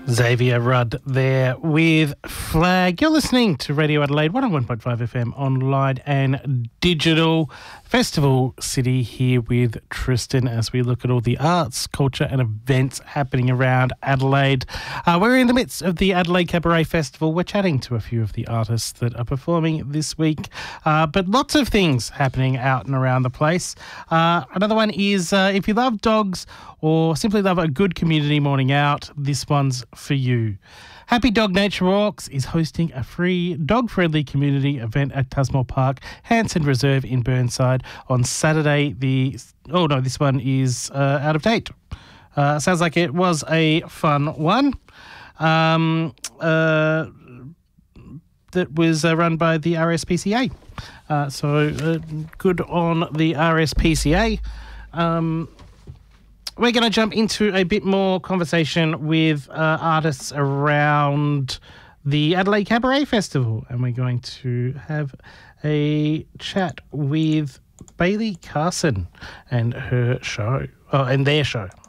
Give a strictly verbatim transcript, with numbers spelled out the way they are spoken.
Xavier Rudd there with Flag. You're listening to Radio Adelaide one oh one point five F M online and digital. Festival City here with Tristan as we look at all the arts, culture and events happening around Adelaide. Uh, we're in the midst of the Adelaide Cabaret Festival. We're chatting to a few of the artists that are performing this week, uh, but lots of things happening out and around the place. Uh, another one is uh, if you love dogs or simply love a good community morning out, this one's for you. Happy Dog Nature Walks is hosting a free dog-friendly community event at Tusmore Park, Hanson Reserve in Burnside on Saturday. The oh no, this one is uh, out of date. Uh, sounds like it was a fun one. Um, uh, that was uh, run by the R S P C A. Uh, so uh, good on the R S P C A. Um, We're going to jump into a bit more conversation with uh, artists around the Adelaide Cabaret Festival, and we're going to have a chat with Bailey Carson and her show, oh, and their show.